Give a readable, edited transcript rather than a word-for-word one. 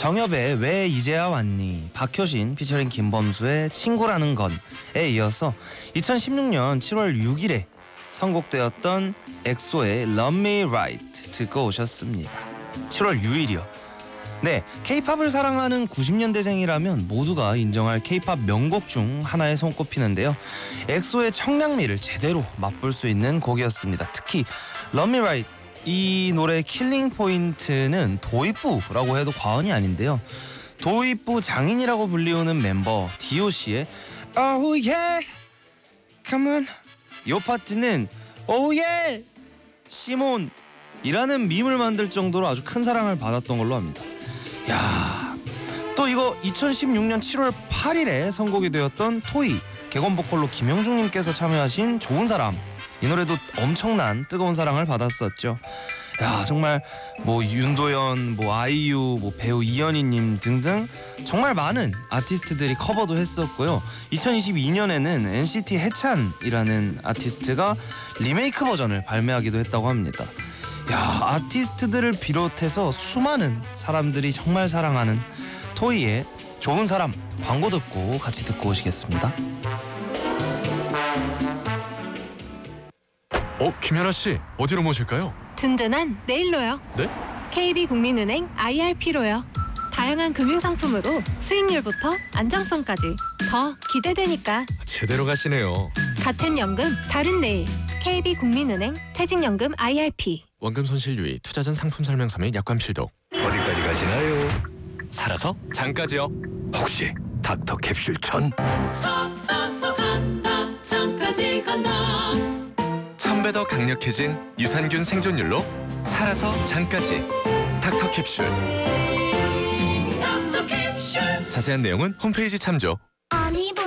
정엽의 왜 이제야 왔니, 박효신 피처링 김범수의 친구라는 건에 이어서 2016년 7월 6일에 선곡되었던 엑소의 Love Me Right 듣고 오셨습니다. 7월 6일이요. 네, K-팝을 사랑하는 90년대생이라면 모두가 인정할 K-팝 명곡 중 하나에 손꼽히는데요. 엑소의 청량미를 제대로 맛볼 수 있는 곡이었습니다. 특히 Love Me Right, 이 노래의 킬링 포인트는 도입부라고 해도 과언이 아닌데요. 도입부 장인이라고 불리우는 멤버 DOC의 Oh yeah, come on, 이 파트는 Oh yeah, 시몬이라는 밈을 만들 정도로 아주 큰 사랑을 받았던 걸로 합니다. 야, 또 이거 2016년 7월 8일에 선곡이 되었던 토이 객원 보컬로 김영중님께서 참여하신 좋은 사람, 이 노래도 엄청난 뜨거운 사랑을 받았었죠. 야, 정말 뭐 윤도현, 뭐 아이유, 뭐 배우 이현희님 등등 정말 많은 아티스트들이 커버도 했었고요. 2022년에는 NCT 해찬이라는 아티스트가 리메이크 버전을 발매하기도 했다고 합니다. 야, 아티스트들을 비롯해서 수많은 사람들이 정말 사랑하는 토이의 좋은 사람, 광고 듣고 같이 듣고 오시겠습니다. 김연아 씨, 어디로 모실까요? 든든한 네일로요. 네? KB국민은행 IRP로요. 다양한 금융상품으로 수익률부터 안정성까지 더 기대되니까. 제대로 가시네요. 같은 연금 다른 네일. KB국민은행 퇴직연금 IRP. 원금 손실 유의, 투자 전 상품 설명서 및 약관 필독. 어디까지 가시나요? 살아서 장까지요. 혹시 닥터 캡슐 천? 살아서 간다 장까지 간다. 1000배 더 강력해진 유산균 생존율로 살아서 장까지. 닥터 캡슐. 닥터 캡슐. 자세한 내용은 홈페이지 참조.